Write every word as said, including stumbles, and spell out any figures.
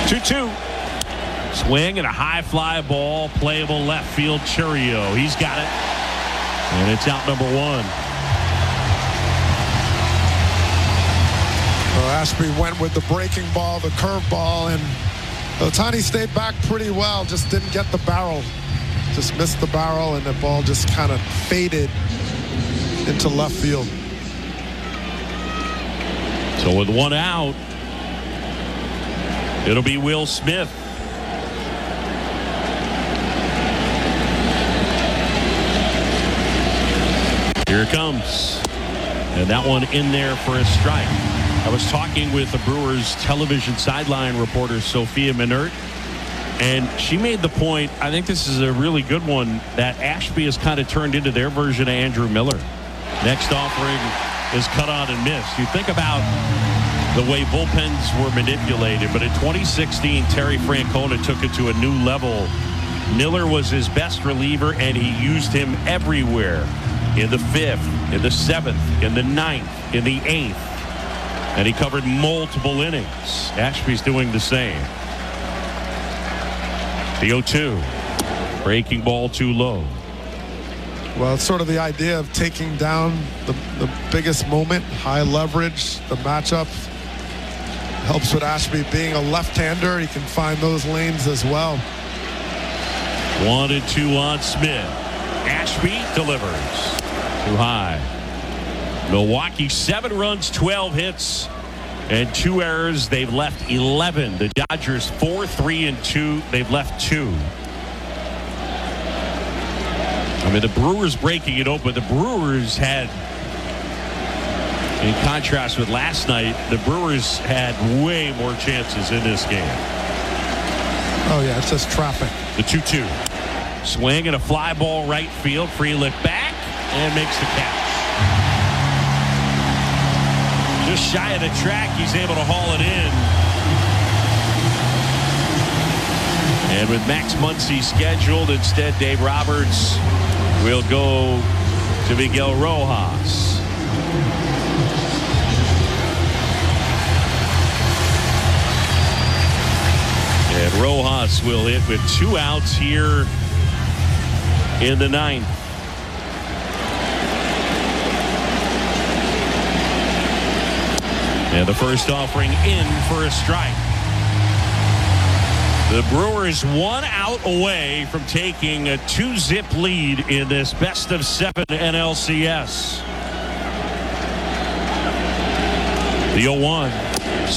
two two. Swing and a high fly ball, playable left field. Chourio, he's got it, and it's out number one. Well, Ashby went with the breaking ball, the curve ball, and Ohtani stayed back pretty well. Just didn't get the barrel, just missed the barrel, and the ball just kind of faded into left field. So with one out, it'll be Will Smith. Here it comes. And that one in there for a strike. I was talking with the Brewers television sideline reporter, Sophia Minert, and she made the point, I think this is a really good one, that Ashby has kind of turned into their version of Andrew Miller. Next offering is cut on and missed. You think about the way bullpens were manipulated, but in twenty sixteen, Terry Francona took it to a new level. Miller was his best reliever, and he used him everywhere. In the fifth, in the seventh, in the ninth, in the eighth. And he covered multiple innings. Ashby's doing the same. The oh two. Breaking ball too low. Well, it's sort of the idea of taking down the, the biggest moment, high leverage, the matchup. Helps with Ashby being a left-hander. He can find those lanes as well. One and two on Smith. Ashby delivers. Too high. Milwaukee, seven runs, twelve hits, and two errors. They've left eleven. The Dodgers, four, three, and two. They've left two. I mean, the Brewers breaking it open. The Brewers had, in contrast with last night, the Brewers had way more chances in this game. Oh, yeah, it's just traffic. The two two. Swing and a fly ball right field. Frelick back and makes the catch. Just shy of the track, he's able to haul it in. And with Max Muncy scheduled, instead Dave Roberts will go to Miguel Rojas. And Rojas will hit with two outs here in the ninth. And the first offering in for a strike. The Brewers one out away from taking a two-zip lead in this best of seven N L C S. The oh one.